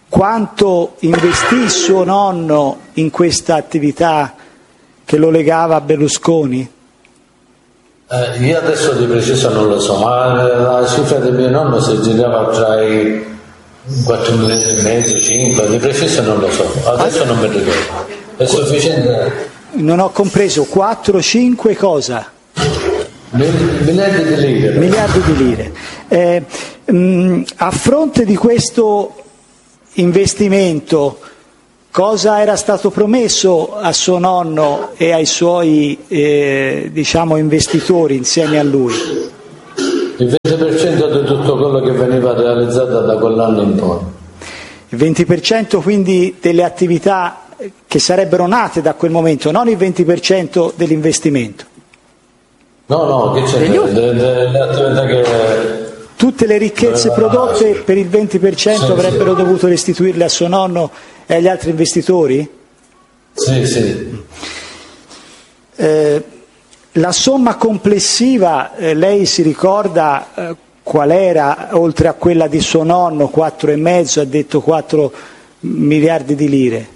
quanto investì suo nonno in questa attività che lo legava a Berlusconi? Eh, io adesso di preciso non lo so, ma la cifra del mio nonno si girava tra i quattro milioni e mezzo, cinque, di preciso non lo so, adesso non mi ricordo. È sufficiente? Non ho compreso, quattro, cinque cosa? Miliardi di lire. Miliardi di lire. Eh, mh, a fronte di questo investimento, cosa era stato promesso a suo nonno e ai suoi eh, diciamo investitori insieme a lui? Il venti per cento di tutto quello che veniva realizzato da quell'anno in poi. Il venti per cento quindi delle attività che sarebbero nate da quel momento, non il venti per cento dell'investimento. No, no, che c'è? Delle attività che... Tutte le ricchezze prodotte per il venti per cento sì, avrebbero sì. dovuto restituirle a suo nonno e agli altri investitori? Sì, sì. Eh, la somma complessiva, eh, lei si ricorda eh, qual era, oltre a quella di suo nonno, quattro e mezzo, ha detto quattro miliardi di lire?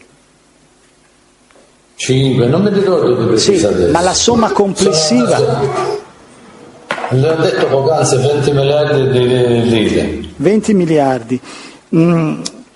cinque, non mi ricordo di preciso sì, adesso. Ma la somma complessiva... Le ho detto poc'anzi venti miliardi di lire. venti miliardi. Mm.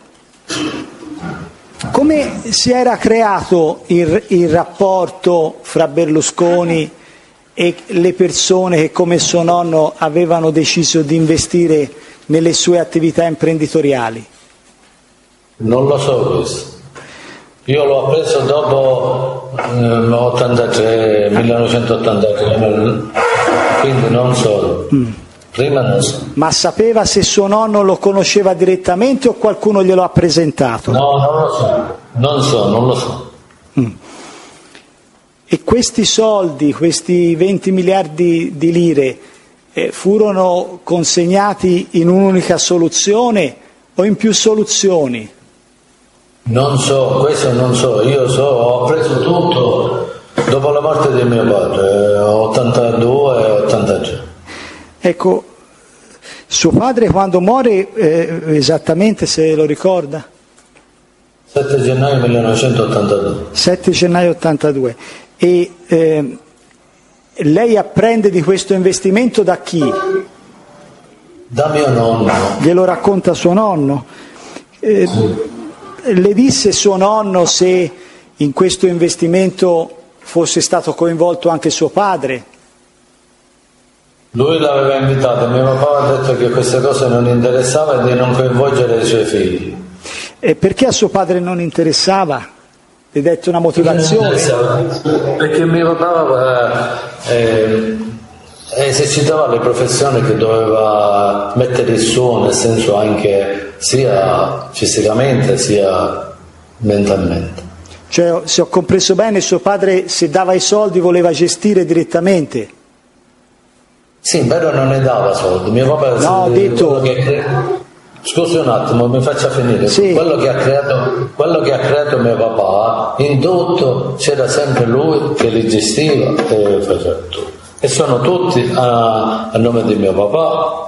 Come si era creato il, il rapporto fra Berlusconi e le persone che come suo nonno avevano deciso di investire nelle sue attività imprenditoriali? Non lo so questo. Io l'ho appreso dopo eh, ottantatré, millenovecentottantatré, quindi non so. Mm. Prima non so. Ma sapeva se suo nonno lo conosceva direttamente o qualcuno glielo ha presentato? No, non lo so, non so, non lo so. Mm. E questi soldi, questi venti miliardi di lire, eh, furono consegnati in un'unica soluzione o in più soluzioni? Non so, questo non so, io so, ho preso tutto dopo la morte di mio padre, ottantadue e ottantatré. Ecco, suo padre quando muore, eh, esattamente se lo ricorda? sette gennaio millenovecentottantadue. sette gennaio ottantadue. E eh, lei apprende di questo investimento da chi? Da mio nonno. Glielo racconta suo nonno? Eh, sì. Le disse suo nonno se in questo investimento fosse stato coinvolto anche suo padre? Lui l'aveva invitato, mio papà ha detto che queste cose non interessava e di non coinvolgere i suoi figli. E perché a suo padre non interessava? Le dette una motivazione? Perché mio papà eh, eh, esercitava le professioni che doveva mettere il suo, nel senso anche sia fisicamente sia mentalmente. Cioè, se ho compreso bene, suo padre se dava i soldi voleva gestire direttamente? Sì, però non ne dava soldi. Mio papà no, ho detto... che... Scusi un attimo, mi faccia finire. Sì. Quello che ha creato, quello che ha creato mio papà, in tutto c'era sempre lui che li gestiva e faceva tutto. E sono tutti a, a nome di mio papà.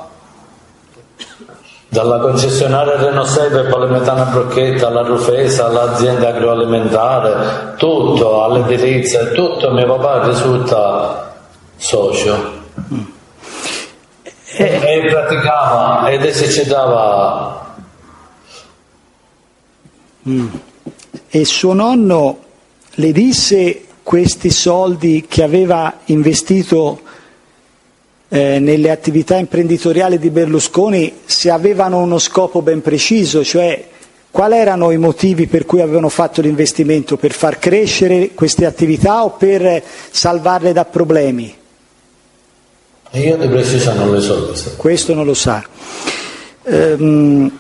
Dalla concessionaria Renault sei per Polimetana Brocchetta, alla Rufesa, all'azienda agroalimentare, tutto, all'edilizia, tutto mio papà risulta socio. Mm. E, e praticava ed esercitava. Mm. E suo nonno le disse questi soldi che aveva investito Eh, nelle attività imprenditoriali di Berlusconi se avevano uno scopo ben preciso, cioè quali erano i motivi per cui avevano fatto l'investimento? Per far crescere queste attività o per salvarle da problemi? Io di preciso non lo so. Questo, questo non lo sa. Ehm,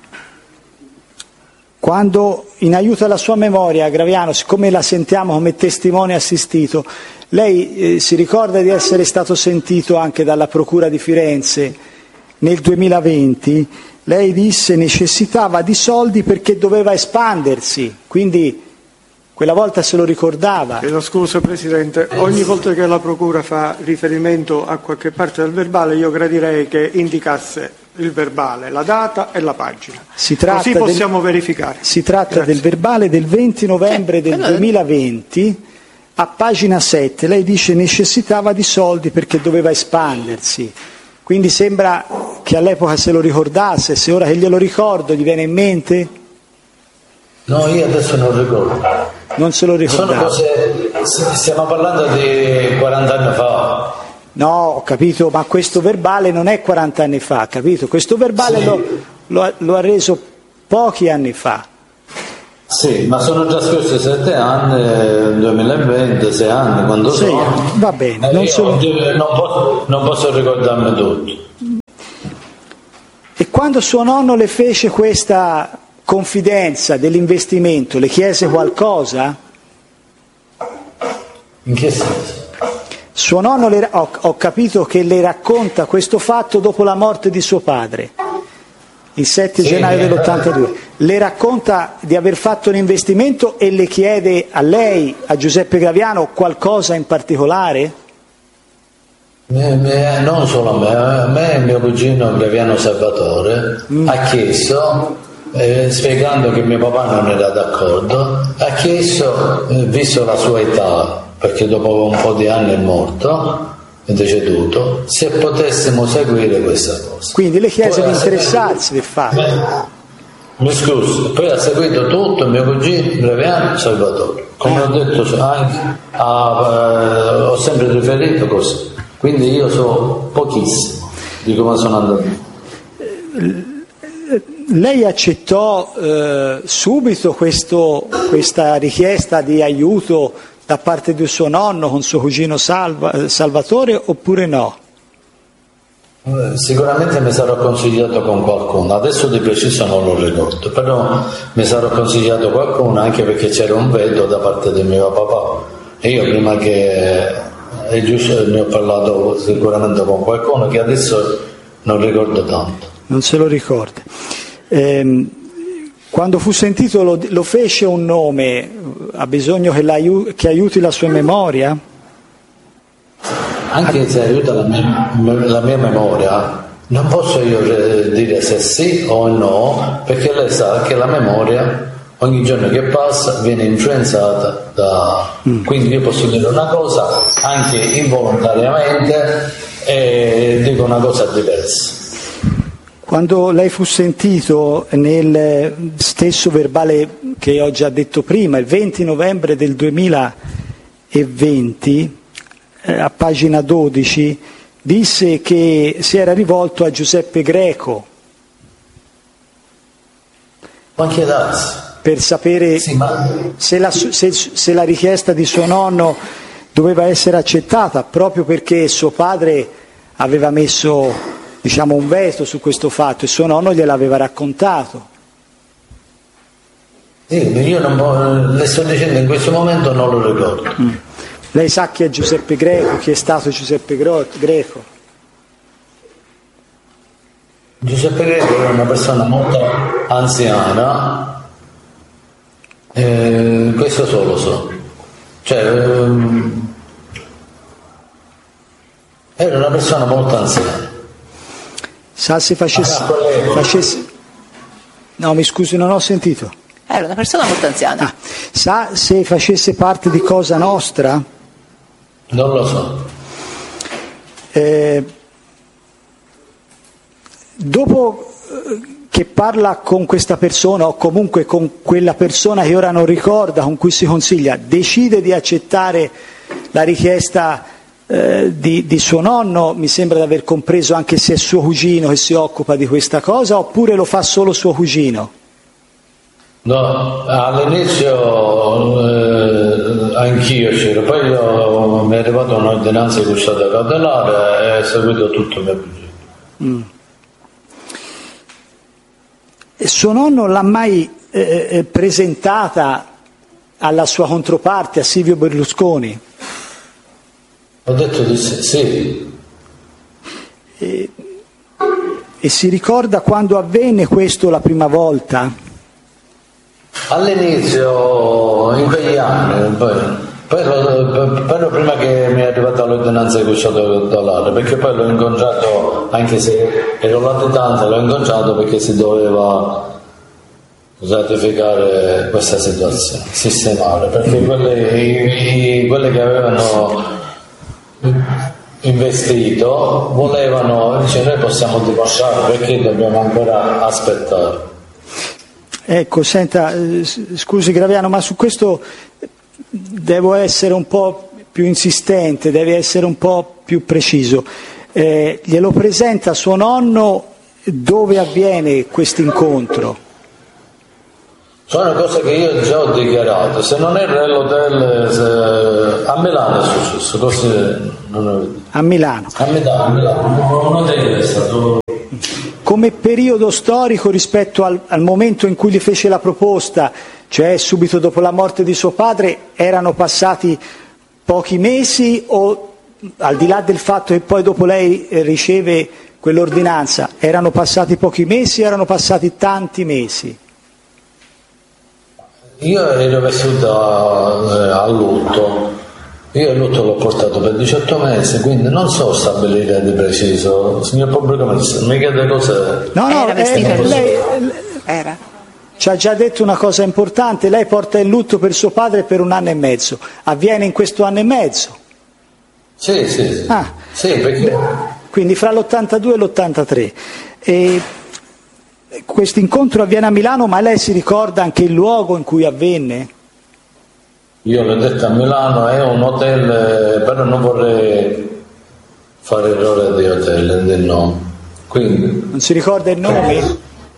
quando, in aiuto alla sua memoria, Graviano, siccome la sentiamo come testimone assistito, lei eh, si ricorda di essere stato sentito anche dalla Procura di Firenze nel duemilaventi, lei disse necessitava di soldi perché doveva espandersi, quindi quella volta se lo ricordava. Chiedo scusa Presidente, ogni volta che la Procura fa riferimento a qualche parte del verbale io gradirei che indicasse il verbale, la data e la pagina. Si tratta Così possiamo del, verificare. Si tratta Grazie. del verbale del venti novembre del duemilaventi, a pagina sette. Lei dice necessitava di soldi perché doveva espandersi. Quindi sembra che all'epoca se lo ricordasse, se ora che glielo ricordo gli viene in mente? No, io adesso non ricordo. Non se lo ricordava. Sono cose, stiamo parlando di quaranta anni fa. No, ho capito, ma questo verbale non è quaranta anni fa, capito? Questo verbale Sì. lo, lo, lo ha reso pochi anni fa. Sì, ma sono già scorsi sette anni, duemilaventi, sei anni, quando Sei sono. anni, va bene. Eh, Non io solo... non, posso, non posso ricordarmi tutto. E quando suo nonno le fece questa confidenza dell'investimento, le chiese qualcosa? In che senso? Suo nonno, le, ho, ho capito che le racconta questo fatto dopo la morte di suo padre, il sette Sì, gennaio eh. dell'ottantadue. Le racconta di aver fatto un investimento e le chiede a lei, a Giuseppe Graviano, qualcosa in particolare? Me- me- non solo a me, a me e mio cugino Graviano Salvatore mm. ha chiesto, eh, spiegando che mio papà non era d'accordo, ha chiesto, eh, visto la sua età, perché dopo un po' di anni è morto, è deceduto, se potessimo seguire questa cosa. Quindi le chiese Poi di ha interessarsi del fatto. seguito- Mi scusi, poi ha seguito tutto mio cugino Graviano Salvatore, come ho detto anche, ha, eh, ho sempre riferito così, quindi io so pochissimo di come sono andato. Lei accettò eh, subito questo, questa richiesta di aiuto da parte di suo nonno con suo cugino Salva, Salvatore oppure no? Eh, Sicuramente mi sarò consigliato con qualcuno, adesso di preciso non lo ricordo, però mi sarò consigliato qualcuno anche perché c'era un veto da parte di mio papà e io prima che è giusto ne ho parlato sicuramente con qualcuno che adesso non ricordo tanto. Non se lo ricorda. Ehm, quando fu sentito lo, lo fece un nome, ha bisogno che, l'aiu- che aiuti la sua memoria? Anche se aiuta la mia, la mia memoria, non posso io dire se sì o no, perché lei sa che la memoria ogni giorno che passa viene influenzata da... Mm. Quindi io posso dire una cosa anche involontariamente e dico una cosa diversa. Quando lei fu sentito nel stesso verbale che ho già detto prima, il venti novembre del duemilaventi, eh, a pagina dodici, disse che si era rivolto a Giuseppe Greco. Ma che darsi? Per sapere sì, ma... se, la, se, se la richiesta di suo nonno doveva essere accettata, proprio perché suo padre aveva messo, diciamo, un veto su questo fatto e suo nonno gliel'aveva raccontato. Sì, io non, le sto dicendo in questo momento non lo ricordo. Mm. Lei sa chi è Giuseppe Greco, chi è stato Giuseppe Greco? Giuseppe Greco era una persona molto anziana, eh, questo solo so. Cioè, ehm, era una persona molto anziana. Sa se facesse, ah, facesse... No, mi scusi, non ho sentito. Era una persona molto anziana. Ah, sa se facesse parte di Cosa Nostra? Non lo so. Eh, dopo che parla con questa persona o comunque con quella persona che ora non ricorda, con cui si consiglia, decide di accettare la richiesta eh, di, di suo nonno, mi sembra di aver compreso, anche se è suo cugino che si occupa di questa cosa, oppure lo fa solo suo cugino? No, all'inizio eh, anch'io c'ero, poi io, mi è arrivata un'ordinanza di custode cautelare e ho seguito tutto mio cugino. Mm. E suo nonno l'ha mai eh, presentata alla sua controparte, a Silvio Berlusconi? Ho detto di sì. sì. E, e si ricorda quando avvenne questo la prima volta? All'inizio, in quegli anni, poi, Però, però prima che mi è arrivata l'ordinanza di custode cautelare, perché poi l'ho incontrato, anche se ero latitante, l'ho incontrato perché si doveva ratificare questa situazione, sistemare, perché quelle, quelle che avevano investito volevano, dice, noi possiamo dimostrare, perché dobbiamo ancora aspettare. Ecco, senta, scusi Graviano, ma su questo devo essere un po' più insistente, deve essere un po' più preciso. Eh, glielo presenta suo nonno, dove avviene questo incontro? Sono cose che io già ho dichiarato, se non è l'hotel, se... a Milano è successo, così non è... A Milano. A Milano, a Milano. Un hotel è stato... Come periodo storico rispetto al, al momento in cui gli fece la proposta, cioè subito dopo la morte di suo padre, erano passati pochi mesi o, al di là del fatto che poi dopo lei riceve quell'ordinanza, erano passati pochi mesi o erano passati tanti mesi? Io ero vissuto a, a lutto, io il lutto l'ho portato per diciotto mesi, quindi non so stabilire di preciso. Signor pubblico ministro, mi chiede cose... No, no, Era eh, vestito lei Era. ci ha già detto una cosa importante, lei porta il lutto per suo padre per un anno e mezzo, avviene in questo anno e mezzo? Sì, sì, sì. Ah, sì, perché... quindi fra l'ottantadue e l'ottantatré. E questo incontro avviene a Milano, ma lei si ricorda anche il luogo in cui avvenne? Io l'ho detto a Milano, è un hotel, però non vorrei fare errore di hotel, del nome. Quindi, non si ricorda il nome?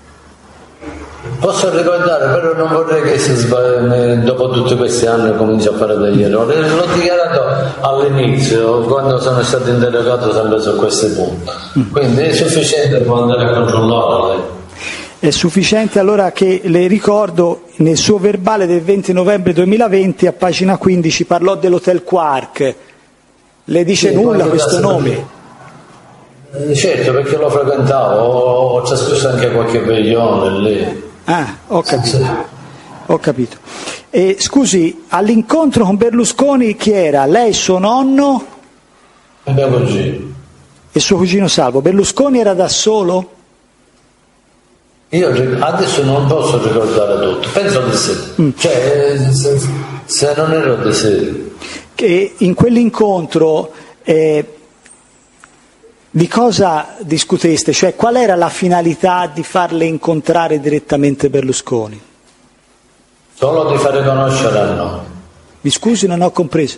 Posso ricordare, però non vorrei che si sbagli, dopo tutti questi anni cominci a fare degli errori. L'ho dichiarato all'inizio, quando sono stato interrogato sempre su questi punti. Quindi è sufficiente per andare a controllare. È sufficiente allora che le ricordo, nel suo verbale del venti novembre duemilaventi a pagina quindici parlò dell'Hotel Quark. Le dice sì, nulla questo nome? Eh, certo, perché lo frequentavo, ho, ho trascorso anche qualche veglione lì. Ah, ho capito. Sì. Ho capito. E, scusi, all'incontro con Berlusconi chi era? Lei, suo nonno? E mio cugino. E suo cugino Salvo. Berlusconi era da solo? Io adesso non posso ricordare tutto, penso di sì, mm. cioè, se, se non ero di sì. Che in quell'incontro eh, di cosa discuteste? Cioè qual era la finalità di farle incontrare direttamente Berlusconi? Solo di fare conoscere a noi. Mi scusi, non ho compreso.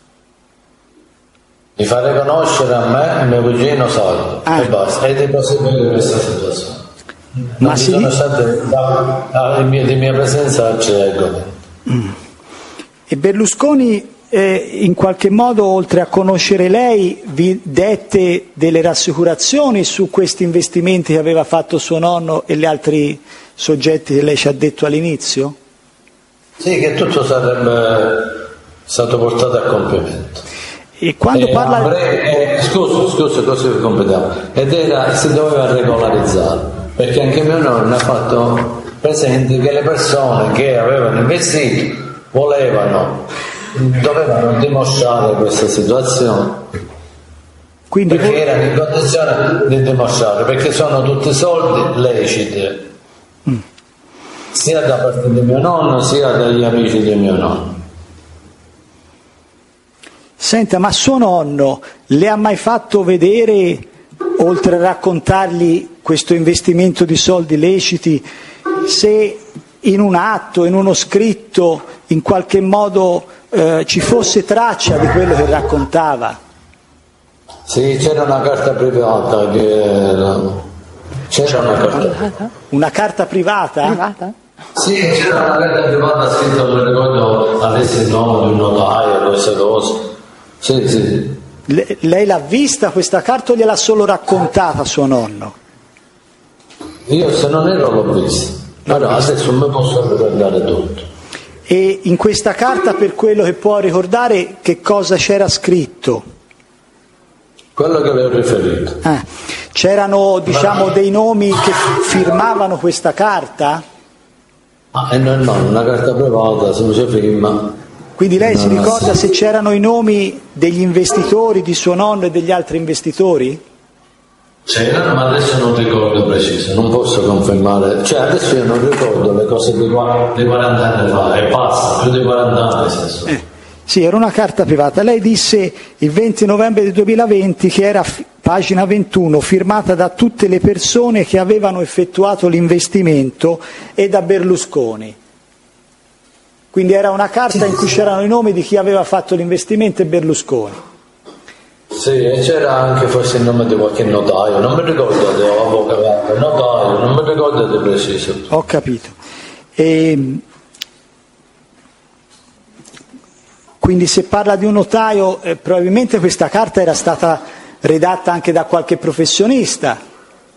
Di fare conoscere a me e mio cugino Salvo, ah. e basta, e di proseguire questa situazione. Non Ma ci si sono di... state da, da, di mia presenza c'è mm. E Berlusconi eh, in qualche modo, oltre a conoscere lei, vi dette delle rassicurazioni su questi investimenti che aveva fatto suo nonno e gli altri soggetti che lei ci ha detto all'inizio? Sì, che tutto sarebbe stato portato a compimento. E quando eh, parla... Breve, eh, scusa, scusa, così completiamo. Ed era, si doveva regolarizzare. Perché anche mio nonno ha fatto presente che le persone che avevano investito volevano, dovevano dimostrare questa situazione. Quindi perché voi... erano in condizione di dimostrare, perché sono tutti soldi leciti, mm. sia da parte di mio nonno sia dagli amici di mio nonno. Senta, ma suo nonno le ha mai fatto vedere, oltre a raccontargli questo investimento di soldi leciti, se in un atto, in uno scritto, in qualche modo eh, ci fosse traccia di quello che raccontava? Sì, c'era una carta privata che era... c'era una carta, una carta privata? Privata? Sì, c'era una carta privata scritta, non ricordo adesso il nome di un notaio, queste cose. Sì, sì. Le, lei l'ha vista questa carta o gliel'ha solo raccontata suo nonno? Io se non ero l'ho vista, però adesso non mi posso ricordare tutto. E in questa carta, per quello che può ricordare, che cosa c'era scritto? Quello che le ho riferito. Ah, c'erano, diciamo, dei nomi che firmavano questa carta? Ah, e no, no, una carta privata, se non si firma. Quindi lei si No, no, ricorda sì. se c'erano i nomi degli investitori, di suo nonno e degli altri investitori? C'erano, ma adesso non ricordo preciso, non posso confermare. Cioè adesso io non ricordo le cose di quaranta anni fa, e basta, più di quaranta anni senso. Eh, sì, era una carta privata. Lei disse il venti novembre del duemilaventi che era, f- pagina ventuno, firmata da tutte le persone che avevano effettuato l'investimento e da Berlusconi. Quindi era una carta in cui c'erano i nomi di chi aveva fatto l'investimento e Berlusconi. Sì, e c'era anche forse il nome di qualche notaio, non mi ricordo di avvocato, notaio, non mi ricordo di preciso. Ho capito. E, quindi se parla di un notaio, eh, probabilmente questa carta era stata redatta anche da qualche professionista.